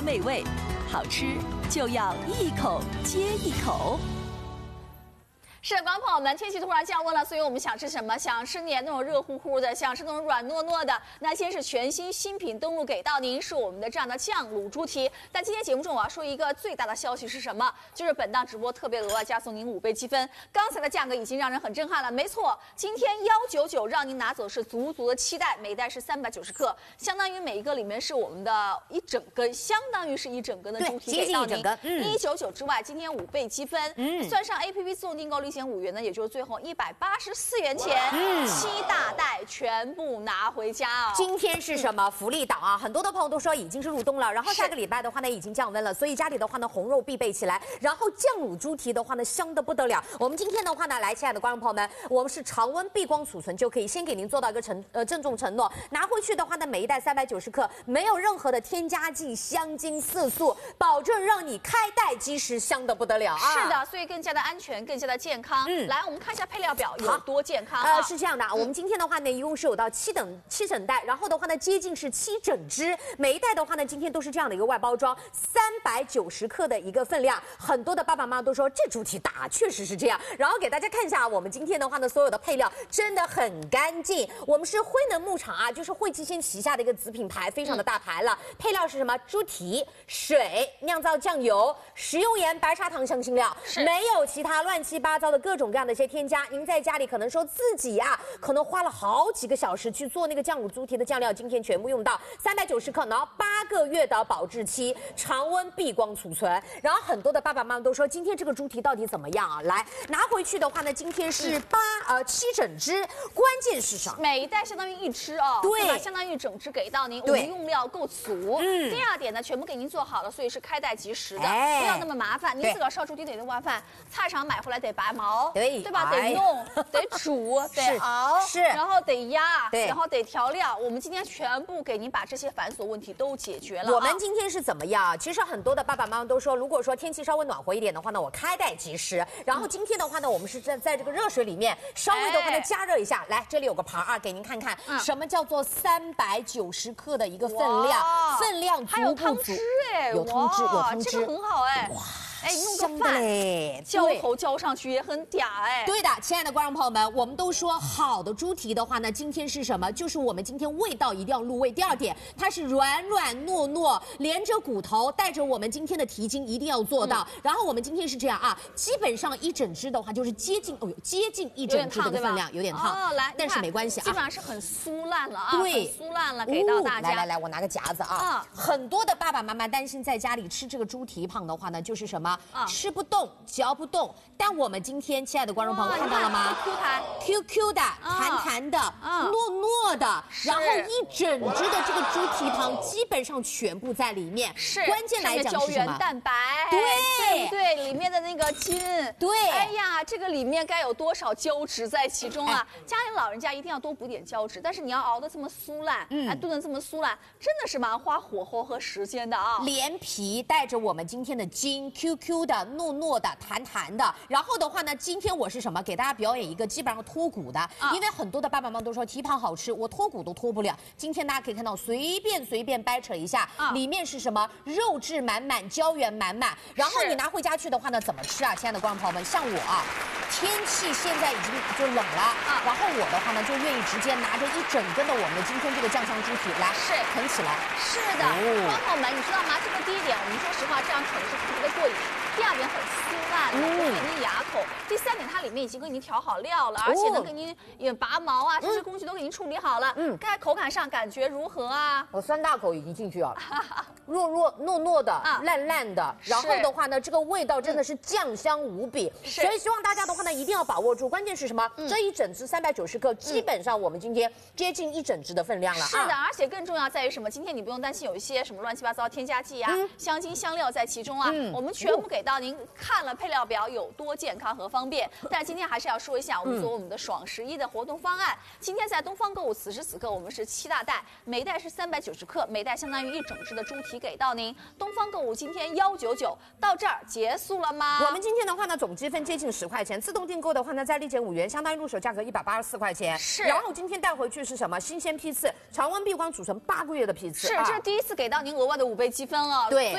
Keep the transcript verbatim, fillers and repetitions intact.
美味，好吃就要一口接一口。 是的，观众朋友们，天气突然降温了，所以我们想吃什么？想吃点那种热乎乎的，想吃那种软糯糯的。那今天是全新新品登陆给到您，是我们的这样的酱卤猪蹄。但今天节目中我要说一个最大的消息是什么？就是本档直播特别额外加送您五倍积分。刚才的价格已经让人很震撼了，没错，今天幺九九让您拿走是足足的七袋，每袋是三百九十克，相当于每一个里面是我们的一整根，相当于是一整根的猪蹄给到您。一九九之外，今天五倍积分，嗯，算上 A P P 自动订购立减五元呢，也就是最后一百八十四元钱，嗯，七大袋全部拿回家哦。 今天是什么福利档啊？很多的朋友都说已经是入冬了，然后下个礼拜的话呢已经降温了，所以家里的话呢红肉必备起来，然后酱卤猪蹄的话呢香得不得了。我们今天的话呢，来，亲爱的观众朋友们，我们是常温避光储存就可以先给您做到一个承呃郑重承诺，拿回去的话呢，每一袋三百九十克，没有任何的添加剂、香精、色素，保证让你开袋即食，香得不得了啊！ 是的，所以更加的安全，更加的健康。嗯，来，我们看一下配料表有多健康、啊。 呃，是这样的，我们今天的话呢，一共是有到七等七整袋，然后的话呢，接近是七整只，每一袋的话呢，今天都是这样的一个外包装，三百九十克的一个分量。很多的爸爸妈妈都说这猪蹄大，确实是这样。然后给大家看一下，我们今天的话呢，所有的配料真的很干净。我们是辉能牧场啊，就是惠基鲜旗下的一个子品牌，非常的大牌了。嗯、配料是什么？猪蹄、水、酿造酱油、食用盐、白砂糖、香辛料，没有其他乱七八糟的各种各样的一些添加。您在家里可能说自己啊，可能花了好几个小时去做那个酱卤猪蹄的酱料，今天全部用到三百九十克，然后八个月的保质期，常温避光储存。然后很多的爸爸妈妈都说，今天这个猪蹄到底怎么样啊？来拿回去的话呢，今天是八呃七整只，关键是什么？ 每一袋相当于一只哦， 对， 对相当于整只给到您，我们用料够足。嗯，第二点呢，全部给您做好了，所以是开袋即食的，哎、不要那么麻烦。您自个儿烧猪蹄得弄麻烦，菜场买回来得拔毛， 对， 对吧？得弄，得煮，得熬， 是， 然后得压， 对， 然后得调料。我们今天全部给您把这些繁琐问题都解决了。 我们今天是怎么样？其实很多的爸爸妈妈都说，如果说天气稍微暖和一点的话呢，我开袋即食。然后今天的话呢，我们是在在这个热水里面稍微的话呢加热一下。来，这里有个盘啊，给您看看什么叫做三百九十克的一个分量，分量足不足？ 还有汤汁哎， 有汤汁，有汤汁， 这个很好哎。哇。哎，弄个饭浇头浇上去也很嗲哎。 对的，亲爱的观众朋友们，我们都说好的猪蹄的话呢，今天是什么？就是我们今天味道一定要入味。第二点，它是软软糯糯，连着骨头，带着我们今天的蹄筋一定要做到。嗯、然后我们今天是这样啊，基本上一整只的话就是接近哦，接近一整只的分量，有点烫， 哦，来， 但是没关系啊， 基本上是很酥烂了啊， 对， 很酥烂了，给到大家。 来来来，我拿个夹子啊。啊，很多的爸爸妈妈担心在家里吃这个猪蹄膀的话呢，就是什么？啊，吃不动，嚼不动。但我们今天，亲爱的观众朋友看到了吗 ？Q 弹 ，Q Q 的，弹弹的，糯糯的，然后一整只的这个猪蹄膀基本上全部在里面。 是， 关键来讲是什么？ 蛋白， 对对，里面的那个筋， 对， 哎呀，这个里面该有多少胶质在其中啊？家里老人家一定要多补点胶质，但是你要熬得这么酥烂，嗯，哎，炖得这么酥烂，真的是蛮花火候和时间的啊。 连皮带着我们今天的筋 ，Q Q 的。糯糯的、弹弹的，然后的话呢，今天我是什么？给大家表演一个基本上脱骨的，啊、因为很多的爸爸妈妈都说蹄膀好吃，我脱骨都脱不了。今天大家可以看到，随便随便掰扯一下，啊、里面是什么？肉质满满，胶原满满。然后你拿回家去的话呢，怎么吃啊？亲爱的观众朋友们，像我啊，天气现在已经就冷了，啊、然后我的话呢，就愿意直接拿着一整根的我们的今天这个酱香猪蹄来， 是啃起来。 是的，观众、哦、朋友们，你知道吗？这个第一点，我们说实话，这样啃是特别的过瘾。第二点很酥烂，不会给您牙口。第三点，它里面已经给您调好料了，而且呢，给您也拔毛啊，这些工序都给您处理好了。嗯，看口感上感觉如何啊？ 我三大口已经进去了，糯糯糯糯的，烂烂的。然后的话呢，这个味道真的是酱香无比。所以希望大家的话呢，一定要把握住。关键是什么？这一整只三百九十克，基本上我们今天接近一整只的分量了。 是的，而且更重要在于什么？今天你不用担心有一些什么乱七八糟添加剂啊、香精香料在其中啊，我们全部给到您。看了配料表有多健康和方便，但今天还是要说一下我们做我们的爽十一的活动方案。今天在东方购物，此时此刻我们是七大袋，每袋是三百九十克，每袋相当于一整只的猪蹄给到您。东方购物今天幺九九到这儿结束了吗？ 我们今天的话呢，总积分接近十块钱，自动订购的话呢，再立减五元，相当于入手价格一百八十四块钱。 是， 然后今天带回去是什么？新鲜批次，常温闭关储存八个月的批次。 是，这是第一次给到您额外的五倍积分哦。 对。